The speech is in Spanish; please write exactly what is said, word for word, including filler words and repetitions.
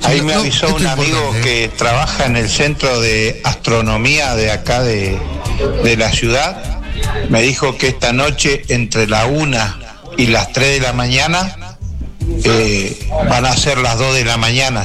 Ahí no, me no, avisó esto un es amigo importante, ¿eh? que trabaja en el centro de astronomía de acá de, de la ciudad. Me dijo que esta noche entre la una y las tres de la mañana eh, van a ser las dos de la mañana.